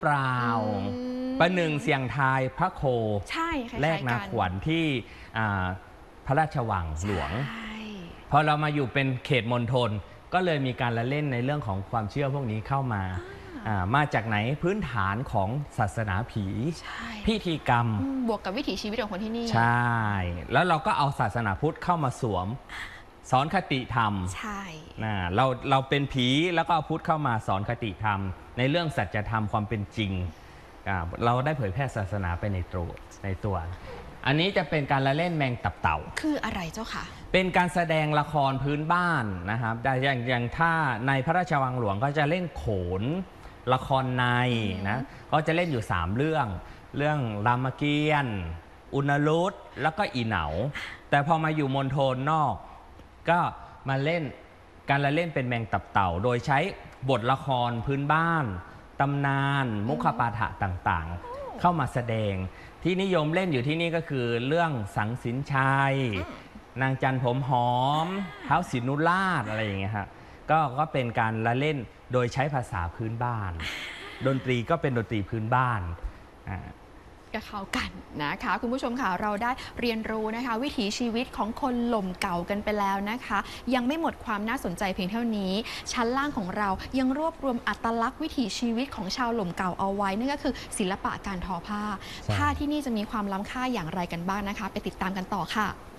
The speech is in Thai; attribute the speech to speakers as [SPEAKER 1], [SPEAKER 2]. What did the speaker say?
[SPEAKER 1] เปล่าประหนึ่งเสียงทายพระโค
[SPEAKER 2] ใช่
[SPEAKER 1] แลกนาขวัญที่พระราชวังหลวงพอเรามาอยู่เป็นเขตมณฑลก็เลยมีการละเล่นในเรื่องของความเชื่อพวกนี้เข้ามามาจากไหนพื้นฐานของศาสนาผีพิธีกรรม
[SPEAKER 2] บวกกับวิถีชีวิตของคนที่นี่
[SPEAKER 1] ใช่แล้วเราก็เอาศาสนาพุทธเข้ามาสวมสอนคติธรรม
[SPEAKER 2] ใช่
[SPEAKER 1] เราเป็นผีแล้วก็เอาพุทธเข้ามาสอนคติธรรมในเรื่องสัจธรรมความเป็นจริงเราได้เผยแพร่ศาสนาไปในตัวอันนี้จะเป็นการละเล่นแมงตับเต่า
[SPEAKER 2] คืออะไรเจ้าค่ะ
[SPEAKER 1] เป็นการแสดงละครพื้นบ้านนะครับอย่างถ้าในพระราชวังหลวงก็จะเล่นโขนละครในนะก็จะเล่นอยู่3เรื่องรามเกียรติ์อุณรุตแล้วก็อีเหนาแต่พอมาอยู่มณฑลนอกก็มาเล่นการละเล่นเป็นแมงตับเต่าโดยใช้บทละครพื้นบ้านตำนานมุขปาฐะต่างๆเข้ามาแสดงที่นิยมเล่นอยู่ที่นี่ก็คือเรื่องสังสินชัยนางจันผมหอมเท้าสินุราชอะไรอย่างเงี้ยครับก็เป็นการละเล่นโดยใช้ภาษาพื้นบ้านดนตรีก็เป็นดนตรีพื้นบ้าน
[SPEAKER 2] ก็เข้ากันนะคะคุณผู้ชมค่ะเราได้เรียนรู้นะคะวิถีชีวิตของคนหล่มเก่ากันไปแล้วนะคะยังไม่หมดความน่าสนใจเพียงเท่านี้ชั้นล่างของเรายังรวบรวมอัตลักษณ์วิถีชีวิตของชาวหล่มเก่าเอาไว้นั่นก็คือศิลปะการทอผ้าที่นี่จะมีความล้ำค่าอย่างไรกันบ้างนะคะไปติดตามกันต่อค่ะ